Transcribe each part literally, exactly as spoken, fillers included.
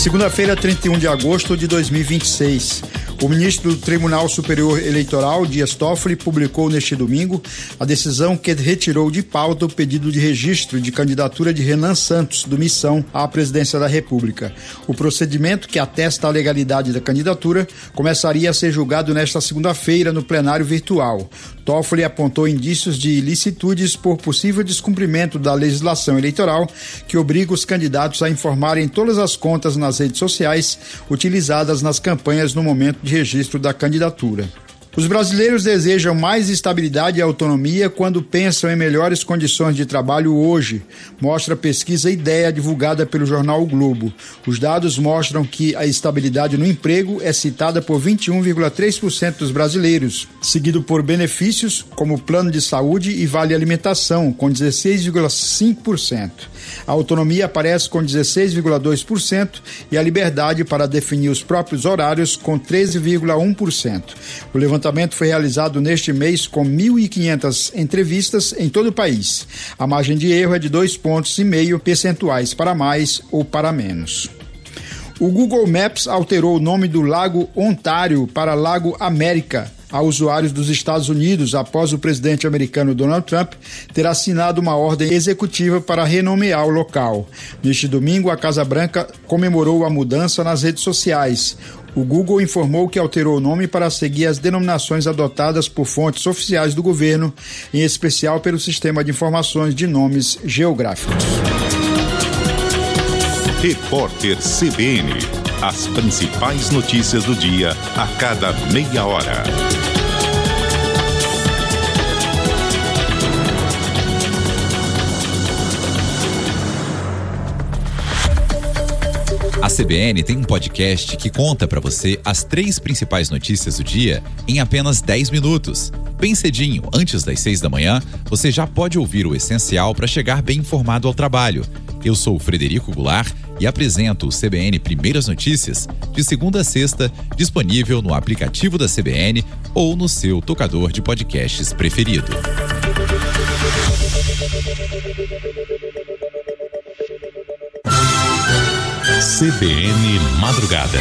segunda-feira, trinta e um de agosto de dois mil e vinte e seis, o ministro do Tribunal Superior Eleitoral, Dias Toffoli, publicou neste domingo a decisão que retirou de pauta o pedido de registro de candidatura de Renan Santos, do Missão, à presidência da República. O procedimento, que atesta a legalidade da candidatura, começaria a ser julgado nesta segunda-feira no plenário virtual. Toffoli apontou indícios de ilicitudes por possível descumprimento da legislação eleitoral, que obriga os candidatos a informarem todas as contas nas redes sociais utilizadas nas campanhas no momento de registro da candidatura. Os brasileiros desejam mais estabilidade e autonomia quando pensam em melhores condições de trabalho hoje, mostra a pesquisa Ideia divulgada pelo jornal O Globo. Os dados mostram que a estabilidade no emprego é citada por vinte e um vírgula três por cento dos brasileiros, seguido por benefícios como plano de saúde e vale alimentação, com dezesseis vírgula cinco por cento. A autonomia aparece com dezesseis vírgula dois por cento e a liberdade para definir os próprios horários com treze vírgula um por cento. O levantamento O levantamento foi realizado neste mês com mil e quinhentas entrevistas em todo o país. A margem de erro é de dois pontos e meio percentuais para mais ou para menos. O Google Maps alterou o nome do Lago Ontário para Lago América a usuários dos Estados Unidos após o presidente americano Donald Trump ter assinado uma ordem executiva para renomear o local. Neste domingo, a Casa Branca comemorou a mudança nas redes sociais. O Google informou que alterou o nome para seguir as denominações adotadas por fontes oficiais do governo, em especial pelo Sistema de Informações de Nomes Geográficos. Repórter C B N. As principais notícias do dia a cada meia hora. A C B N tem um podcast que conta para você as três principais notícias do dia em apenas dez minutos. Bem cedinho, antes das seis da manhã, você já pode ouvir o essencial para chegar bem informado ao trabalho. Eu sou o Frederico Goulart e apresento o C B N Primeiras Notícias de segunda a sexta, disponível no aplicativo da C B N ou no seu tocador de podcasts preferido. C B N Madrugada.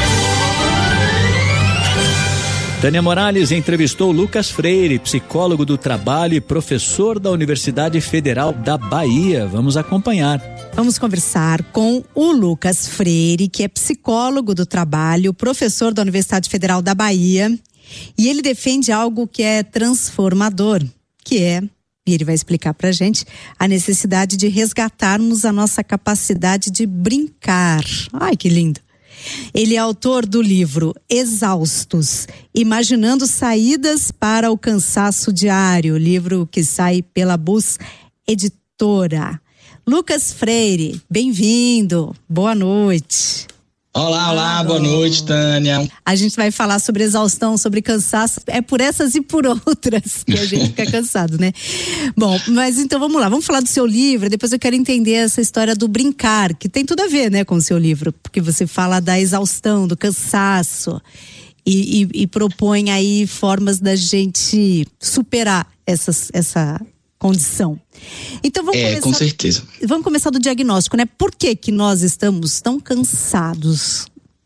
Tânia Morales entrevistou Lucas Freire, psicólogo do trabalho e professor da Universidade Federal da Bahia. Vamos acompanhar. Vamos conversar com o Lucas Freire, que é psicólogo do trabalho, professor da Universidade Federal da Bahia, e ele defende algo que é transformador, que é, e ele vai explicar pra gente, a necessidade de resgatarmos a nossa capacidade de brincar. Ai, que lindo! Ele é autor do livro Exaustos, Imaginando Saídas para o Cansaço Diário, livro que sai pela Bus Editora. Lucas Freire, bem-vindo, boa noite. Olá, olá, boa noite, Tânia. A gente vai falar sobre exaustão, sobre cansaço, é por essas e por outras que a gente fica cansado, né? Bom, mas então vamos lá, vamos falar do seu livro, depois eu quero entender essa história do brincar, que tem tudo a ver, né, com o seu livro, porque você fala da exaustão, do cansaço e, e, e propõe aí formas da gente superar essas, essa condição. Então vamos é, começar, com certeza. Vamos começar do diagnóstico, né? Por que que nós estamos tão cansados?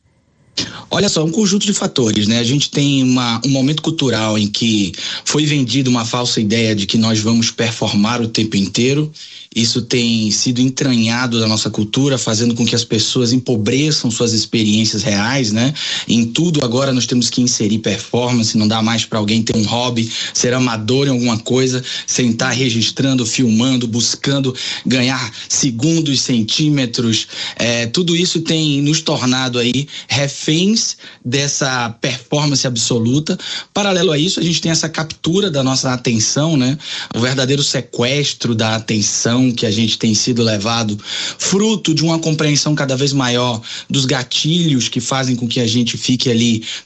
Olha só, um conjunto de fatores, né? A gente tem uma, um momento cultural em que foi vendida uma falsa ideia de que nós vamos performar o tempo inteiro. Isso tem sido entranhado da nossa cultura, fazendo com que as pessoas empobreçam suas experiências reais, né? Em tudo agora nós temos que inserir performance, não dá mais para alguém ter um hobby, ser amador em alguma coisa, sem estar registrando, filmando, buscando ganhar segundos, centímetros. É, tudo isso tem nos tornado aí reféns dessa performance absoluta. Paralelo a isso, a gente tem essa captura da nossa atenção, né? O verdadeiro sequestro da atenção que a gente tem sido levado, fruto de uma compreensão cada vez maior dos gatilhos que fazem com que a gente fique ali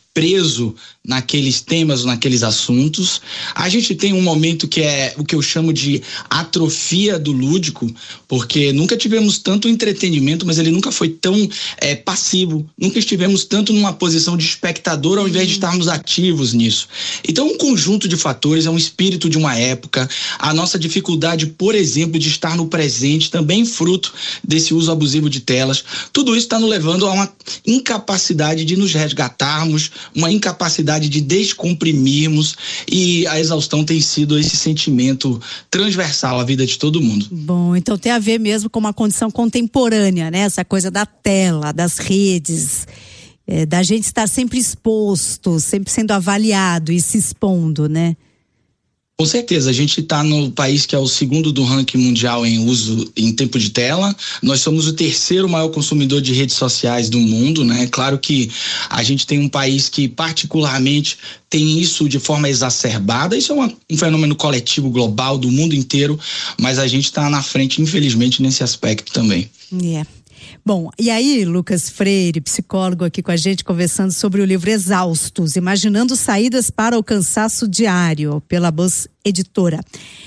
preso naqueles temas, naqueles assuntos. A gente tem um momento que é o que eu chamo de atrofia do lúdico, porque nunca tivemos tanto entretenimento, mas ele nunca foi tão é, passivo, nunca estivemos tanto numa posição de espectador ao invés de estarmos ativos nisso. Então, um conjunto de fatores, é um espírito de uma época, a nossa dificuldade, por exemplo, de estar no presente, também fruto desse uso abusivo de telas, tudo isso está nos levando a uma incapacidade de nos resgatarmos, uma incapacidade de descomprimirmos, e a exaustão tem sido esse sentimento transversal à vida de todo mundo. Bom, então tem a ver mesmo com uma condição contemporânea, né? Essa coisa da tela, das redes, é, da gente estar sempre exposto, sempre sendo avaliado e se expondo, né? Com certeza, a gente está no país que é o segundo do ranking mundial em uso em tempo de tela. Nós somos o terceiro maior consumidor de redes sociais do mundo, né? Claro que a gente tem um país que particularmente tem isso de forma exacerbada. Isso é uma, um fenômeno coletivo global do mundo inteiro, mas a gente está na frente, infelizmente, nesse aspecto também. É. Yeah. Bom, e aí, Lucas Freire, psicólogo aqui com a gente, conversando sobre o livro Exaustos, Imaginando Saídas para o Cansaço Diário, pela Buzz Editora.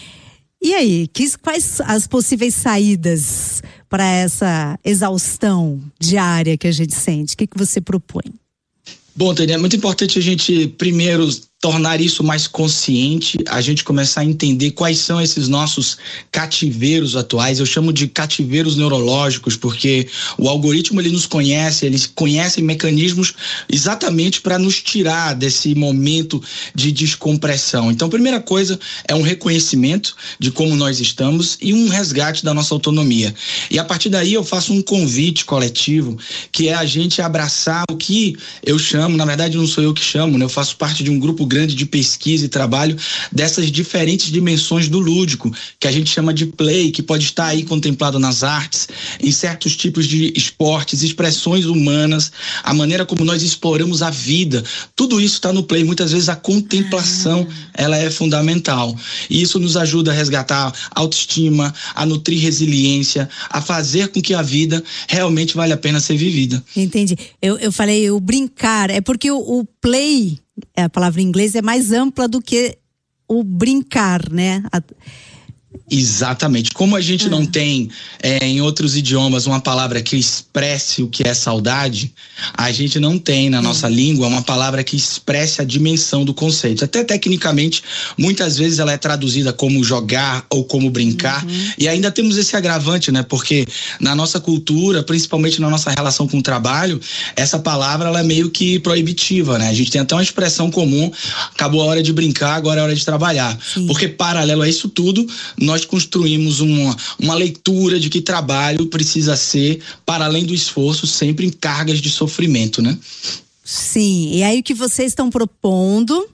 E aí, que, quais as possíveis saídas para essa exaustão diária que a gente sente? O que, que você propõe? Bom, Tânia, é muito importante a gente, primeiro, tornar isso mais consciente, a gente começar a entender quais são esses nossos cativeiros atuais. Eu chamo de cativeiros neurológicos, porque o algoritmo, ele nos conhece, eles conhecem mecanismos exatamente para nos tirar desse momento de descompressão. Então, a primeira coisa é um reconhecimento de como nós estamos e um resgate da nossa autonomia. E a partir daí eu faço um convite coletivo, que é a gente abraçar o que eu chamo, na verdade não sou eu que chamo, né? Eu faço parte de um grupo grande de pesquisa e trabalho dessas diferentes dimensões do lúdico, que a gente chama de play, que pode estar aí contemplado nas artes, em certos tipos de esportes, expressões humanas, a maneira como nós exploramos a vida, tudo isso está no play. Muitas vezes a contemplação, ela é fundamental, e isso nos ajuda a resgatar autoestima, a nutrir resiliência, a fazer com que a vida realmente vale a pena ser vivida. Entendi. Eu, eu falei o brincar, é porque o, o play, a palavra em inglês, é mais ampla do que o brincar, né? A... Exatamente. Como a gente ah. não tem é, em outros idiomas uma palavra que expresse o que é saudade, a gente não tem na nossa hum. língua uma palavra que expresse a dimensão do conceito. Até tecnicamente, muitas vezes ela é traduzida como jogar ou como brincar, uhum. e ainda temos esse agravante, né? Porque na nossa cultura, principalmente na nossa relação com o trabalho, essa palavra ela é meio que proibitiva, né? A gente tem até uma expressão comum: acabou a hora de brincar, agora é hora de trabalhar. Sim. Porque paralelo a isso tudo, nós construímos uma, uma leitura de que trabalho precisa ser, para além do esforço, sempre em cargas de sofrimento, né? Sim, e aí o que vocês estão propondo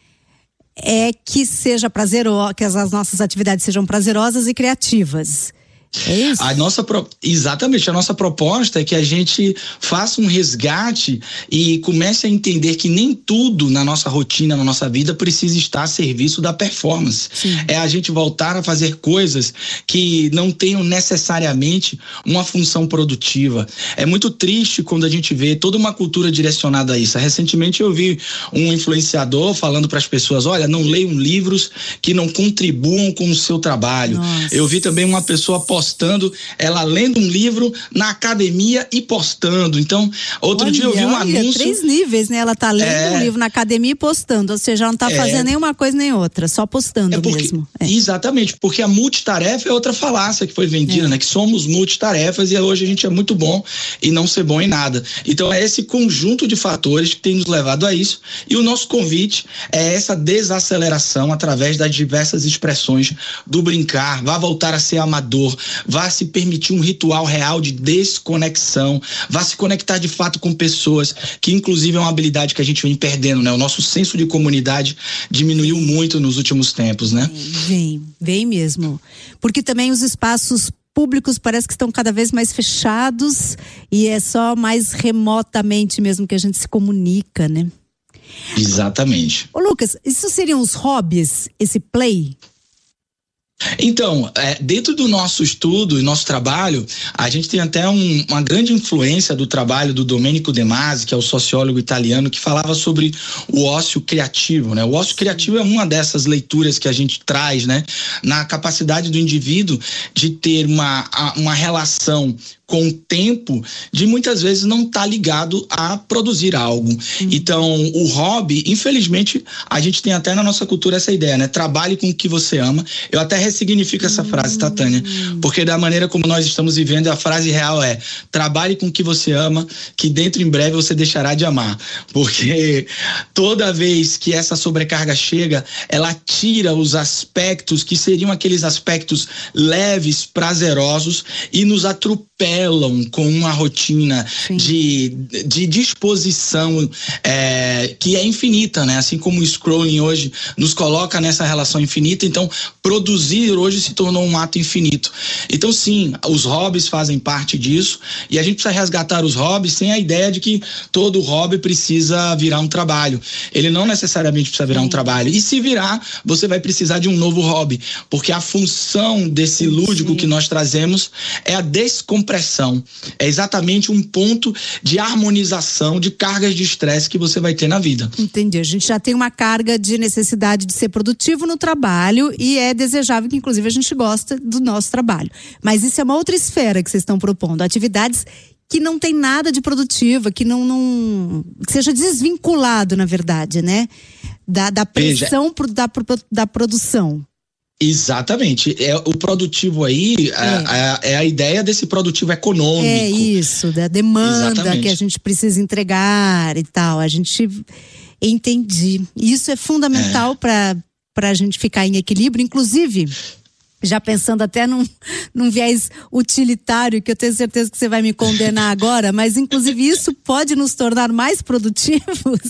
é que seja prazeroso, que as nossas atividades sejam prazerosas e criativas. É isso? A nossa, exatamente, a nossa proposta é que a gente faça um resgate e comece a entender que nem tudo na nossa rotina, na nossa vida, precisa estar a serviço da performance. Sim. É a gente voltar a fazer coisas que não tenham necessariamente uma função produtiva. É muito triste quando a gente vê toda uma cultura direcionada a isso. Recentemente eu vi um influenciador falando para as pessoas: olha, não leiam livros que não contribuam com o seu trabalho. Nossa. Eu vi também uma pessoa postando, ela lendo um livro na academia e postando. Então, outro olha, dia eu vi um olha, anúncio... três níveis, né? Ela tá lendo é... um livro na academia e postando, ou seja, ela não tá é... fazendo nenhuma coisa nem outra, só postando é porque, mesmo. É. Exatamente, porque a multitarefa é outra falácia que foi vendida, é. né? Que somos multitarefas e hoje a gente é muito bom e não ser bom em nada. Então, é esse conjunto de fatores que tem nos levado a isso, e o nosso convite é essa desaceleração através das diversas expressões do brincar. Vá voltar a ser amador, vá se permitir um ritual real de desconexão, vá se conectar de fato com pessoas, que inclusive é uma habilidade que a gente vem perdendo, né? O nosso senso de comunidade diminuiu muito nos últimos tempos, né? Vem, vem mesmo. Porque também os espaços públicos parece que estão cada vez mais fechados e é só mais remotamente mesmo que a gente se comunica, né? Exatamente. Ô Lucas, isso seriam os hobbies, esse play? Então, é, dentro do nosso estudo e nosso trabalho, a gente tem até um, uma grande influência do trabalho do Domenico De Masi, que é o sociólogo italiano, que falava sobre o ócio criativo, né? O ócio criativo é uma dessas leituras que a gente traz, né? Na capacidade do indivíduo de ter uma, uma relação com o tempo, de muitas vezes não estar tá ligado a produzir algo. Hum. Então, o hobby, infelizmente, a gente tem até na nossa cultura essa ideia, né? Trabalhe com o que você ama. Eu até ressignifico essa hum. frase, tá, Tânia? Porque da maneira como nós estamos vivendo, a frase real é: trabalhe com o que você ama, que dentro em breve você deixará de amar. Porque toda vez que essa sobrecarga chega, ela tira os aspectos que seriam aqueles aspectos leves, prazerosos, e nos atropela com uma rotina de, de disposição é, que é infinita, né? Assim como o scrolling hoje nos coloca nessa relação infinita, então produzir hoje se tornou um ato infinito. Então sim, os hobbies fazem parte disso, e a gente precisa resgatar os hobbies sem a ideia de que todo hobby precisa virar um trabalho. Ele não necessariamente precisa virar sim. um trabalho, e se virar, você vai precisar de um novo hobby, porque a função desse lúdico sim. que nós trazemos é a descompressão. É exatamente um ponto de harmonização de cargas de estresse que você vai ter na vida. Entendi. A gente já tem uma carga de necessidade de ser produtivo no trabalho, e é desejável que, inclusive, a gente gosta do nosso trabalho. Mas isso é uma outra esfera que vocês estão propondo. Atividades que não tem nada de produtiva, que não, não que seja desvinculado, na verdade, né? Da, da pressão pro, da, da produção. Exatamente, é o produtivo aí, é. A, a, é a ideia desse produtivo econômico. É isso, da demanda Exatamente. Que a gente precisa entregar e tal, a gente entendi. Isso é fundamental é. para para a gente ficar em equilíbrio, inclusive, já pensando até num, num viés utilitário, que eu tenho certeza que você vai me condenar agora, mas inclusive isso pode nos tornar mais produtivos?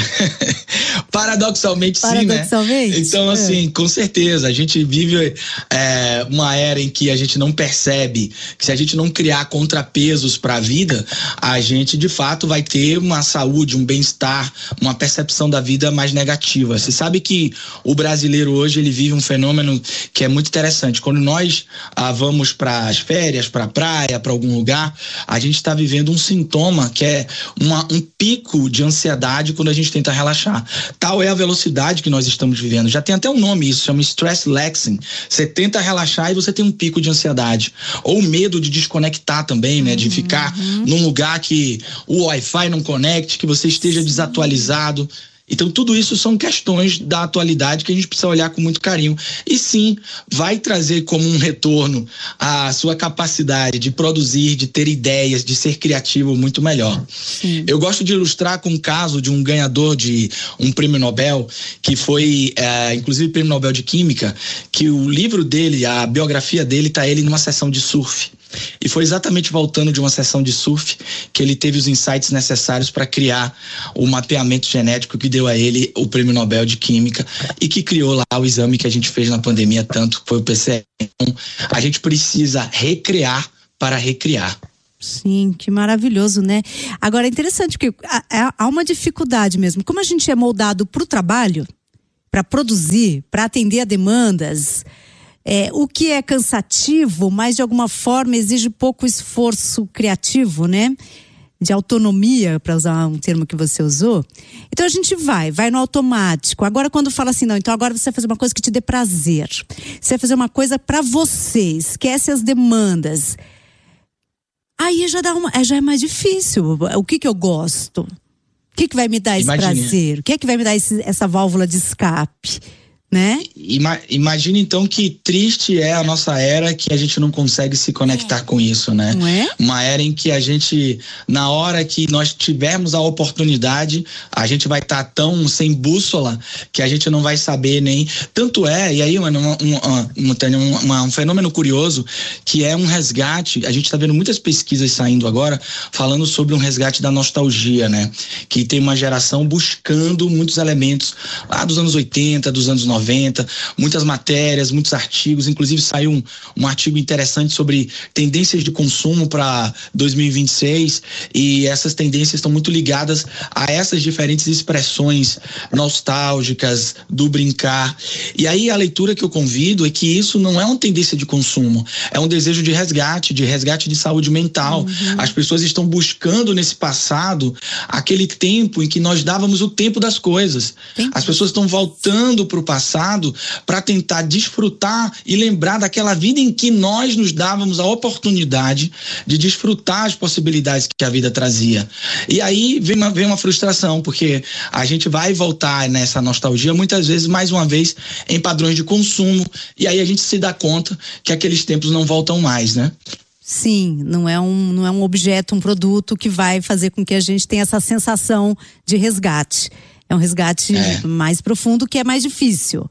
Paradoxalmente, Paradoxalmente, sim, né? Então, assim, é. com certeza, a gente vive é, uma era em que a gente não percebe que, se a gente não criar contrapesos para a vida, a gente, de fato, vai ter uma saúde, um bem-estar, uma percepção da vida mais negativa. Você sabe que o brasileiro hoje, ele vive um fenômeno que é muito interessante. Quando nós ah, vamos para as férias, para a praia, para algum lugar, a gente está vivendo um sintoma que é uma, um pico de ansiedade quando a gente tenta relaxar. Tal é a velocidade que nós estamos vivendo. Já tem até um nome isso, chama stress lexing. Você tenta relaxar e você tem um pico de ansiedade. Ou medo de desconectar também, né? De ficar uhum. num lugar que o Wi-Fi não conecte, que você esteja desatualizado. Então, tudo isso são questões da atualidade que a gente precisa olhar com muito carinho. E sim, vai trazer como um retorno a sua capacidade de produzir, de ter ideias, de ser criativo muito melhor. Sim. Eu gosto de ilustrar com o caso de um ganhador de um prêmio Nobel, que foi, é, inclusive, prêmio Nobel de Química, que o livro dele, a biografia dele, tá ele numa sessão de surf. E foi exatamente voltando de uma sessão de surf que ele teve os insights necessários para criar o mapeamento genético que deu a ele o prêmio Nobel de Química e que criou lá o exame que a gente fez na pandemia tanto, que foi o P C R. Então, a gente precisa recriar para recriar. Sim, que maravilhoso, né? Agora, é interessante porque há uma dificuldade mesmo. Como a gente é moldado para o trabalho, para produzir, para atender a demandas... É, o que é cansativo, mas de alguma forma exige pouco esforço criativo, né? De autonomia, para usar um termo que você usou. Então a gente vai, vai no automático. Agora quando fala assim, não, então agora você vai fazer uma coisa que te dê prazer. Você vai fazer uma coisa para você, esquece as demandas. Aí já, dá uma, já é mais difícil. O que que eu gosto? O que que vai me dar esse Imagine. prazer? O que é que vai me dar esse, essa válvula de escape? Né? Ima, imagina então que triste é a nossa era que a gente não consegue se conectar é. com isso, né? Não é? Uma era em que a gente, na hora que nós tivermos a oportunidade, a gente vai estar tá tão sem bússola que a gente não vai saber nem... Tanto é, e aí uma, uma, uma, uma, um fenômeno curioso, que é um resgate, a gente está vendo muitas pesquisas saindo agora, falando sobre um resgate da nostalgia, né? Que tem uma geração buscando muitos elementos lá dos anos oitenta, dos anos noventa, noventa, muitas matérias, muitos artigos, inclusive saiu um, um artigo interessante sobre tendências de consumo para dois mil e vinte e seis, e essas tendências estão muito ligadas a essas diferentes expressões nostálgicas do brincar. E aí a leitura que eu convido é que isso não é uma tendência de consumo, é um desejo de resgate, de resgate de saúde mental. Uhum. As pessoas estão buscando nesse passado aquele tempo em que nós dávamos o tempo das coisas. Sim. As pessoas estão voltando para o passado para tentar desfrutar e lembrar daquela vida em que nós nos dávamos a oportunidade de desfrutar as possibilidades que a vida trazia. E aí vem uma, vem uma frustração, porque a gente vai voltar nessa nostalgia muitas vezes, mais uma vez, em padrões de consumo, e aí a gente se dá conta que aqueles tempos não voltam mais, né? Sim, não é um, não é um objeto, um produto que vai fazer com que a gente tenha essa sensação de resgate. É um resgate é. mais profundo, que é mais difícil.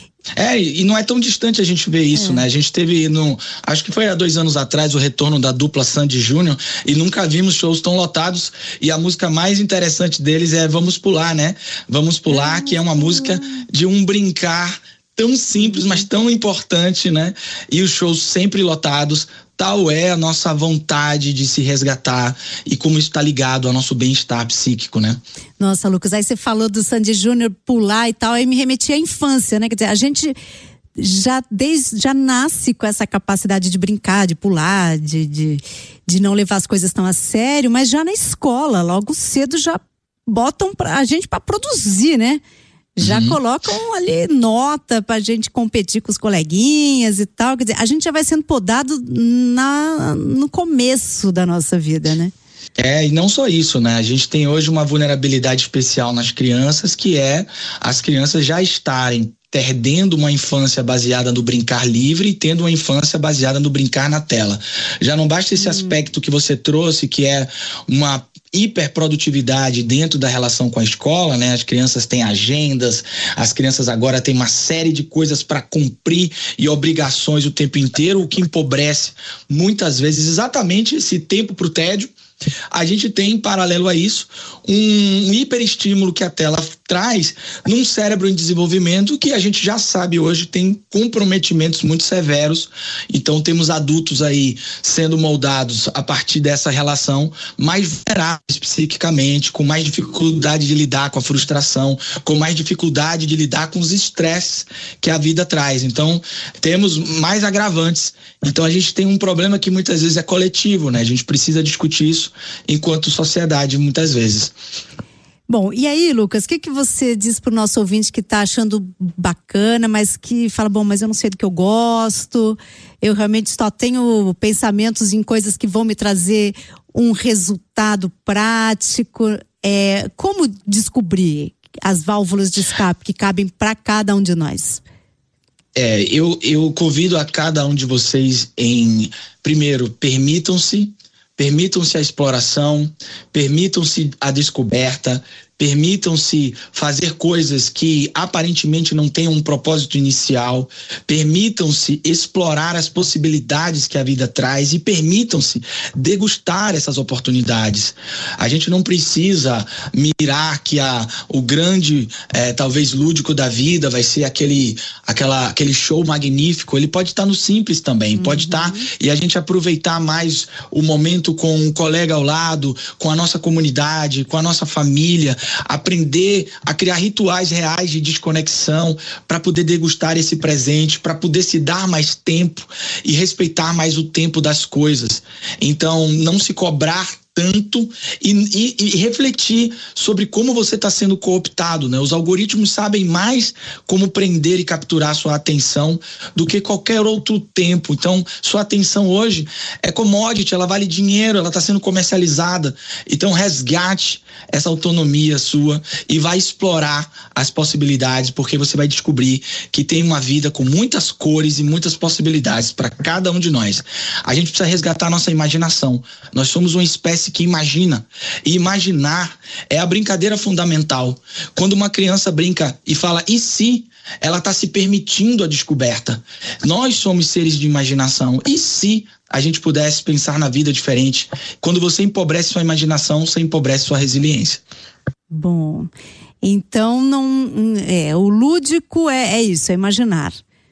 É, e não é tão distante a gente ver isso, é. né? A gente teve, no, acho que foi há dois anos atrás, o retorno da dupla Sandy Júnior, e nunca vimos shows tão lotados, e a música mais interessante deles é Vamos Pular, né? Vamos Pular, que é uma música de um brincar tão simples, mas tão importante, né? E os shows sempre lotados. Tal é a nossa vontade de se resgatar e como isso está ligado ao nosso bem-estar psíquico, né? Nossa, Lucas, aí você falou do Sandy Júnior pular e tal, aí me remetia à infância, né? Quer dizer, a gente já, desde, já nasce com essa capacidade de brincar, de pular, de, de, de não levar as coisas tão a sério, mas já na escola, logo cedo já botam pra, a gente para produzir, né? Já uhum. colocam ali nota pra gente competir com os coleguinhas e tal. Quer dizer, a gente já vai sendo podado na, no começo da nossa vida, né? É, e não só isso, né? A gente tem hoje uma vulnerabilidade especial nas crianças, que é as crianças já estarem perdendo uma infância baseada no brincar livre e tendo uma infância baseada no brincar na tela. Já não basta esse hum. aspecto que você trouxe, que é uma hiperprodutividade dentro da relação com a escola, né? As crianças têm agendas, as crianças agora têm uma série de coisas para cumprir e obrigações o tempo inteiro, o que empobrece muitas vezes exatamente esse tempo para o tédio. A gente tem, em paralelo a isso, um hiperestímulo que a tela traz num cérebro em desenvolvimento que a gente já sabe hoje tem comprometimentos muito severos. Então temos adultos aí sendo moldados a partir dessa relação, mais vulneráveis psiquicamente, com mais dificuldade de lidar com a frustração, com mais dificuldade de lidar com os estresses que a vida traz. Então temos mais agravantes. Então a gente tem um problema que muitas vezes é coletivo, né? A gente precisa discutir isso enquanto sociedade, muitas vezes. Bom, e aí, Lucas, o que, que você diz pro nosso ouvinte que tá achando bacana, mas que fala, bom, mas eu não sei do que eu gosto, eu realmente só tenho pensamentos em coisas que vão me trazer um resultado prático. É, como descobrir as válvulas de escape que cabem para cada um de nós? É, eu, eu convido a cada um de vocês em, primeiro, permitam-se Permitam-se a exploração, permitam-se a descoberta, permitam-se fazer coisas que aparentemente não tenham um propósito inicial, permitam-se explorar as possibilidades que a vida traz e permitam-se degustar essas oportunidades. A gente não precisa mirar que a, o grande, é, talvez lúdico da vida vai ser aquele, aquela, aquele show magnífico. Ele pode estar no simples também, uhum. pode estar, e a gente aproveitar mais o momento com um colega ao lado, com a nossa comunidade, com a nossa família, aprender a criar rituais reais de desconexão para poder degustar esse presente, para poder se dar mais tempo e respeitar mais o tempo das coisas. Então, não se cobrar tanto e, e, e refletir sobre como você está sendo cooptado, né? Os algoritmos sabem mais como prender e capturar sua atenção do que qualquer outro tempo. Então, sua atenção hoje é commodity, ela vale dinheiro, ela está sendo comercializada. Então, resgate essa autonomia sua e vai explorar as possibilidades, porque você vai descobrir que tem uma vida com muitas cores e muitas possibilidades para cada um de nós. A gente precisa resgatar nossa imaginação. Nós somos uma espécie que imagina, e imaginar é a brincadeira fundamental. Quando uma criança brinca e fala e se, ela está se permitindo a descoberta. Nós somos seres de imaginação. E se a gente pudesse pensar na vida diferente? Quando você empobrece sua imaginação, você empobrece sua resiliência. Bom, Então, não, é, o lúdico é, é isso, é imaginar.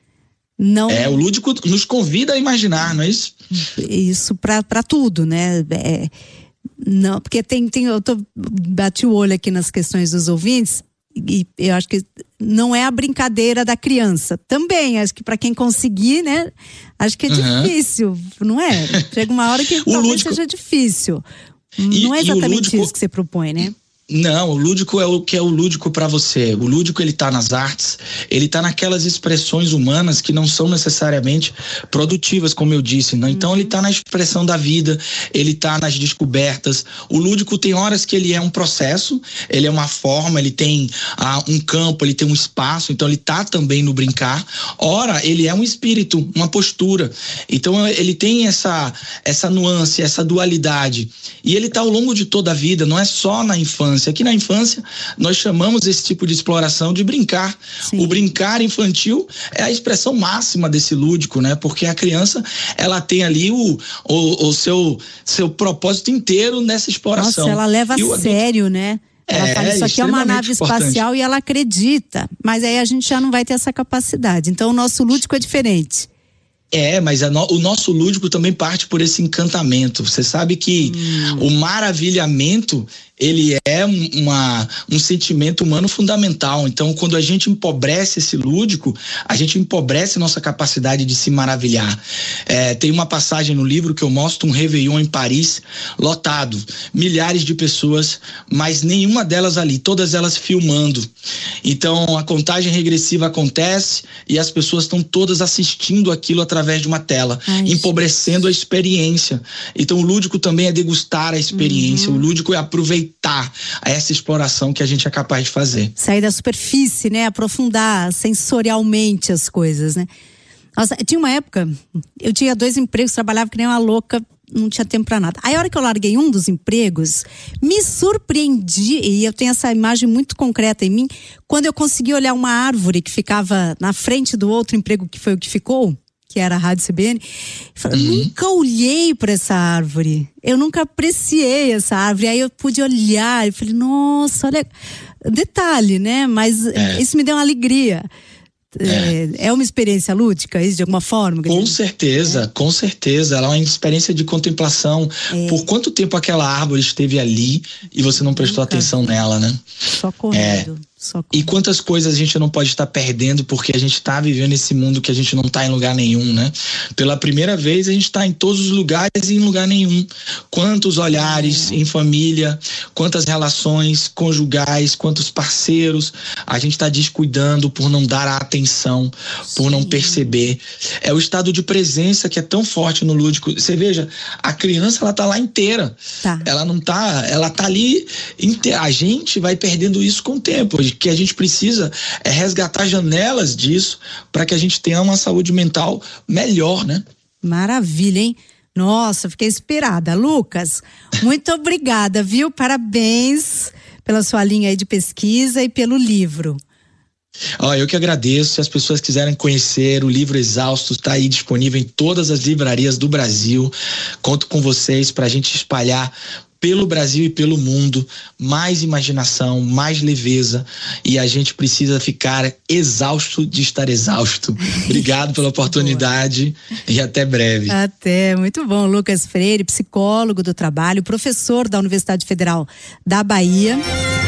Não, é, o lúdico nos convida a imaginar, não é isso? Isso para tudo, né? É, não, porque tem, tem, eu tô, bati o olho aqui nas questões dos ouvintes e eu acho que não é a brincadeira da criança. Também, acho que para quem conseguir, né? Acho que é uhum. difícil, não é? Chega uma hora que talvez lúdico... seja difícil. E, não é exatamente lúdico... isso que você propõe, né? Não, o lúdico é o que é o lúdico para você. O lúdico, ele tá nas artes, ele tá naquelas expressões humanas que não são necessariamente produtivas, como eu disse, né? Então, uhum. ele tá na expressão da vida, ele tá nas descobertas. O lúdico tem horas que ele é um processo, ele é uma forma, ele tem ah, um campo, ele tem um espaço, então ele tá também no brincar. Ora, ele é um espírito, uma postura. Então, ele tem essa, essa nuance, essa dualidade. E ele tá ao longo de toda a vida, não é só na infância. Aqui na infância, nós chamamos esse tipo de exploração de brincar. Sim. O brincar infantil é a expressão máxima desse lúdico, né? Porque a criança, ela tem ali o, o, o seu, seu propósito inteiro nessa exploração. Nossa, ela leva a sério, né? Ela é, fala, isso aqui é uma nave importante. espacial e ela acredita. Mas aí a gente já não vai ter essa capacidade. Então o nosso lúdico é diferente. É, mas a no, o nosso lúdico também parte por esse encantamento. Você sabe que hum. o maravilhamento, ele é uma, um sentimento humano fundamental. Então, quando a gente empobrece esse lúdico, a gente empobrece nossa capacidade de se maravilhar. É, tem uma passagem no livro que eu mostro um Réveillon em Paris, lotado, milhares de pessoas, mas nenhuma delas ali, todas elas filmando. Então, a contagem regressiva acontece e as pessoas estão todas assistindo aquilo através de uma tela, Ai, empobrecendo gente. a experiência. Então, o lúdico também é degustar a experiência, uhum. o lúdico é aproveitar essa exploração que a gente é capaz de fazer. Sair da superfície, né? Aprofundar sensorialmente as coisas, né? Nossa, tinha uma época, eu tinha dois empregos, trabalhava que nem uma louca, não tinha tempo pra nada. Aí a hora que eu larguei um dos empregos, me surpreendi, e eu tenho essa imagem muito concreta em mim, quando eu consegui olhar uma árvore que ficava na frente do outro emprego que foi o que ficou, que era a Rádio C B N, eu uhum. nunca olhei para essa árvore, eu nunca apreciei essa árvore, aí eu pude olhar e falei, nossa, olha, detalhe, né, mas é. isso me deu uma alegria. É. é uma experiência lúdica, isso de alguma forma? Com certeza, é. com certeza. Ela é uma experiência de contemplação. É. Por quanto tempo aquela árvore esteve ali e você não prestou Nunca atenção vi. nela, né? Só correndo. É. E quantas coisas a gente não pode estar perdendo porque a gente está vivendo esse mundo que a gente não está em lugar nenhum, né? Pela primeira vez a gente está em todos os lugares e em lugar nenhum. Quantos olhares é. em família, quantas relações conjugais, quantos parceiros a gente está descuidando por não dar a atenção, Sim. por não perceber. É o estado de presença que é tão forte no lúdico. Você veja, a criança ela tá lá inteira. Tá. Ela não tá, ela tá ali inteira. A gente vai perdendo isso com o tempo. Que a gente precisa é resgatar janelas disso para que a gente tenha uma saúde mental melhor, né? Maravilha, hein? Nossa, fiquei inspirada. Lucas, muito obrigada, viu? Parabéns pela sua linha aí de pesquisa e pelo livro. Oh, eu que agradeço. Se as pessoas quiserem conhecer, o livro Exausto está aí disponível em todas as livrarias do Brasil. Conto com vocês para a gente espalhar pelo Brasil e pelo mundo, mais imaginação, mais leveza, e a gente precisa ficar exausto de estar exausto. Obrigado pela oportunidade e até breve. Até, muito bom. Lucas Freire, psicólogo do trabalho, professor da Universidade Federal da Bahia.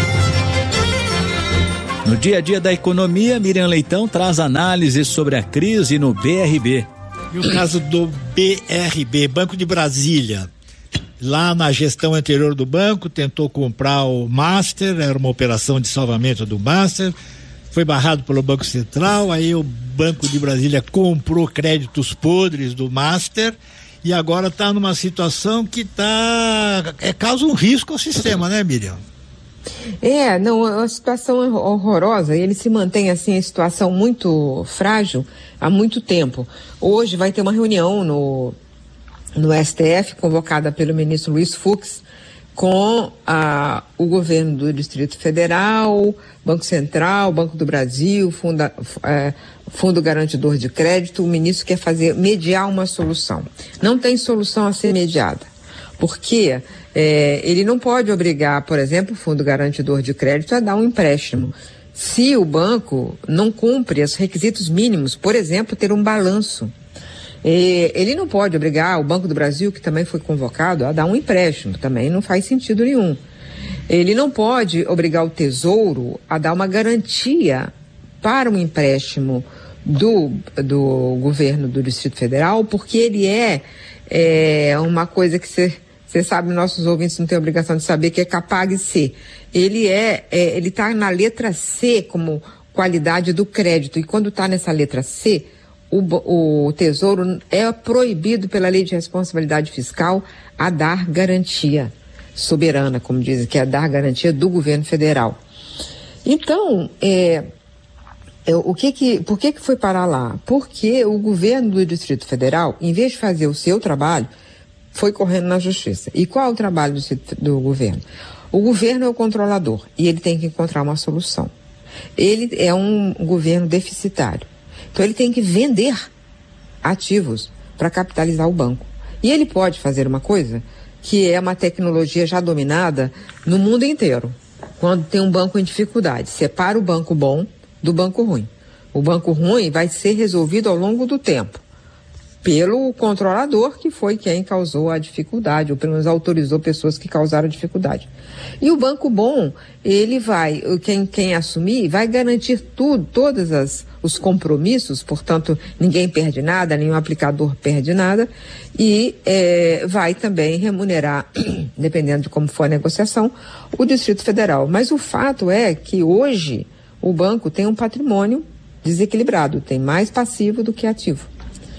No dia a dia da economia, Miriam Leitão traz análises sobre a crise no B R B. E o caso do B R B, Banco de Brasília. Lá na gestão anterior do banco, tentou comprar o Master, era uma operação de salvamento do Master, foi barrado pelo Banco Central, aí o Banco de Brasília comprou créditos podres do Master e agora está numa situação que tá, é, causa um risco ao sistema, né, Miriam? É, não, é uma situação horrorosa, ele se mantém assim, em situação muito frágil há muito tempo. Hoje vai ter uma reunião no no S T F, convocada pelo ministro Luiz Fux, com a, o governo do Distrito Federal, Banco Central, Banco do Brasil, Funda, é, Fundo Garantidor de Crédito. O ministro quer fazer, mediar uma solução. Não tem solução a ser mediada. Porque é, ele não pode obrigar, por exemplo, o Fundo Garantidor de Crédito a dar um empréstimo se o banco não cumpre os requisitos mínimos, por exemplo, ter um balanço. É, ele não pode obrigar o Banco do Brasil, que também foi convocado, a dar um empréstimo, também não faz sentido nenhum. Ele não pode obrigar o Tesouro a dar uma garantia para um empréstimo do, do governo do Distrito Federal, porque ele é, é uma coisa que você... Você sabe, nossos ouvintes não têm obrigação de saber, que é Capag-C. Ele é, é ele está na letra C como qualidade do crédito. E quando está nessa letra C, o, o Tesouro é proibido pela Lei de Responsabilidade Fiscal a dar garantia soberana, como dizem, que é dar garantia do governo federal. Então, é, é, o que que, por que que foi parar lá? Porque o governo do Distrito Federal, em vez de fazer o seu trabalho, foi correndo na justiça. E qual é o trabalho do, do governo? O governo é o controlador e ele tem que encontrar uma solução. Ele é um governo deficitário. Então ele tem que vender ativos para capitalizar o banco. E ele pode fazer uma coisa que é uma tecnologia já dominada no mundo inteiro. Quando tem um banco em dificuldade, separa o banco bom do banco ruim. O banco ruim vai ser resolvido ao longo do tempo pelo controlador, que foi quem causou a dificuldade, ou pelo menos autorizou pessoas que causaram dificuldade. E o banco bom, ele vai, quem, quem assumir, vai garantir tudo, todos as, os compromissos, portanto, ninguém perde nada, nenhum aplicador perde nada, e é, vai também remunerar, dependendo de como for a negociação, o Distrito Federal. Mas o fato é que hoje o banco tem um patrimônio desequilibrado, tem mais passivo do que ativo.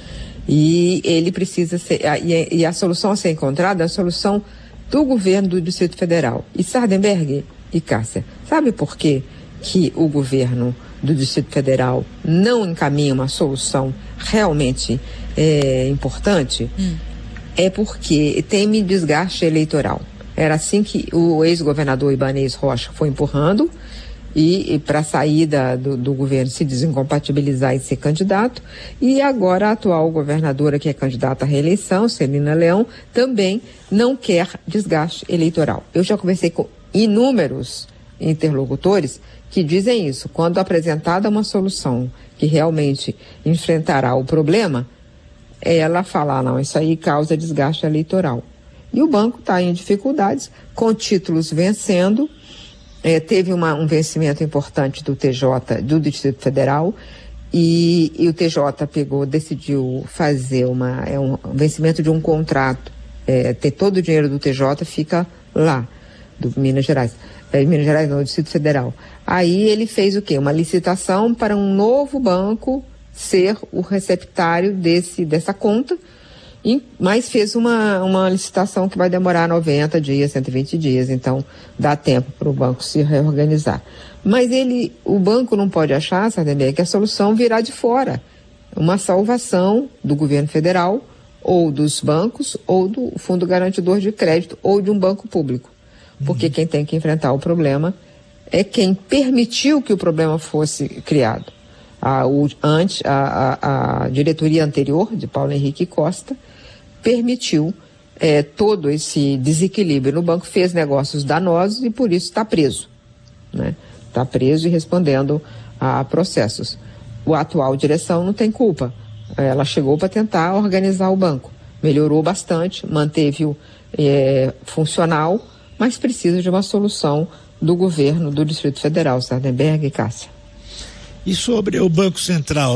E ele precisa ser, e a solução a ser encontrada é a solução do governo do Distrito Federal. E Sardenberg e Cássia, sabe por quê que o governo do Distrito Federal não encaminha uma solução realmente é, importante? Hum. É porque teme desgaste eleitoral. Era assim que o ex-governador Ibanez Rocha foi empurrando, e, e para a saída do, do governo se desincompatibilizar e ser candidato, e agora a atual governadora, que é candidata à reeleição, Celina Leão, também não quer desgaste eleitoral. Eu já conversei com inúmeros interlocutores que dizem isso. Quando apresentada uma solução que realmente enfrentará o problema, ela fala, ah, não, isso aí causa desgaste eleitoral. E o banco está em dificuldades, com títulos vencendo. É, teve uma, um vencimento importante do T J, do Distrito Federal, e, e o T J pegou, decidiu fazer uma, é um vencimento de um contrato, é, ter todo o dinheiro do T J fica lá, do Minas Gerais, é, Minas Gerais não, do Distrito Federal. Aí ele fez o quê? Uma licitação para um novo banco ser o receptário desse, dessa conta, mas fez uma, uma licitação que vai demorar noventa dias, cento e vinte dias, então dá tempo para o banco se reorganizar. Mas ele, o banco não pode achar, Sardenberg, que a solução virá de fora. Uma salvação do governo federal, ou dos bancos, ou do Fundo Garantidor de Crédito, ou de um banco público. Porque uhum. quem tem que enfrentar o problema é quem permitiu que o problema fosse criado. A, o, antes, a, a, a diretoria anterior, de Paulo Henrique Costa, permitiu é, todo esse desequilíbrio no banco, fez negócios danosos e por isso está preso, né? Está preso e respondendo a processos. A atual direção não tem culpa. Ela chegou para tentar organizar o banco. Melhorou bastante, manteve-o é, funcional, mas precisa de uma solução do governo do Distrito Federal, Sardenberg e Cássia. E sobre o Banco Central?